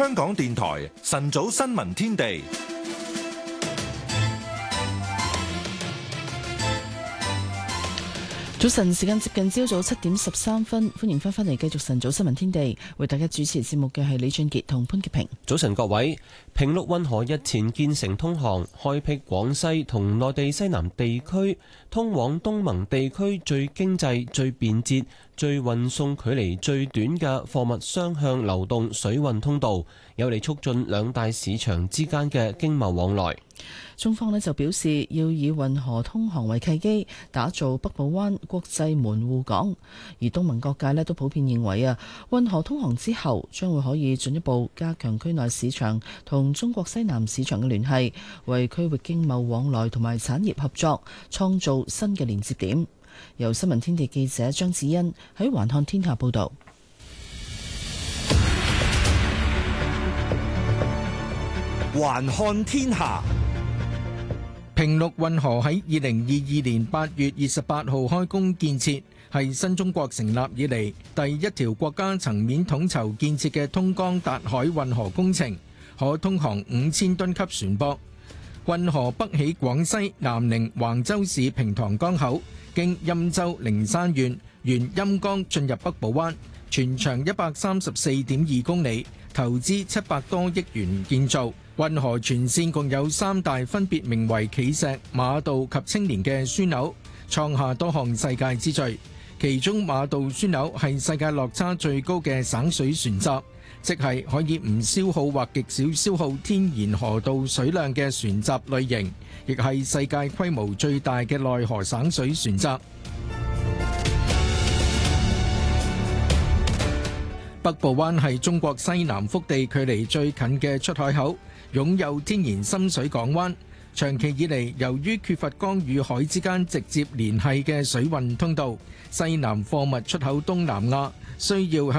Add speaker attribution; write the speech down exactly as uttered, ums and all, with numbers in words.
Speaker 1: 香港電台晨早新聞天地。
Speaker 2: 早晨，時間接近朝早七點十三分，歡迎翻返嚟繼續晨早新聞天地，為大家主持節目嘅係李俊傑同潘潔平。
Speaker 3: 早晨各位，平陸運河日前建成通航，開闢廣西同內地西南地區通往東盟地區最經濟、最便捷、最運送距離最短嘅貨物雙向流動水運通道，有利促進兩大市場之間嘅經貿往來。
Speaker 2: 中方呢就表示要以運河通航為契機，打造北部灣國際門戶港。而東盟各界呢都普遍認為啊，運河通航之後將會可以進一步加強區內市場同中國西南市場嘅聯繫，為區域經貿往來同埋產業合作創造新嘅連接點。由新聞天地記者張子欣喺環看天下報道。
Speaker 4: 環看天下。平陸運河喺二零二二年八月二十八號開工建設，係新中國成立以嚟第一條國家層面統籌建設嘅通江達海運河工程，可通航五千噸級船舶。運河北起廣西南寧橫州市平塘江口，經欽州靈山縣沿欽江進入北部灣，全長一百三十四點二公里，投資七百多億元建造。運河全線共有三大分別名為企石、馬道及青年嘅樞紐，創下多項世界之最。其中馬道樞紐係世界落差最高嘅省水船閘，即係可以唔消耗或極少消耗天然河道水量嘅船閘類型，亦係世界規模最大嘅內河省水船閘。北部灣係中國西南腹地距離最近嘅出海口，擁有天然深水港灣。長期以嚟，由於缺乏江與海之間直接聯繫嘅水運通道，西南貨物出口東南亞需要向